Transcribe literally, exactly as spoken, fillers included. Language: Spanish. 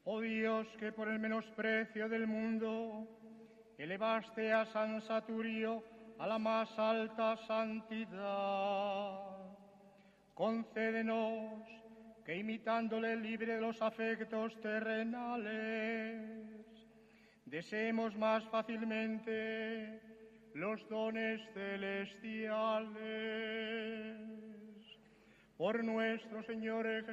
Oh Dios, que por el menosprecio del mundo elevaste a San Saturio a la más alta santidad, concédenos que, imitándole libre de los afectos terrenales, deseemos más fácilmente los dones celestiales. Por nuestro Señor Jesucristo,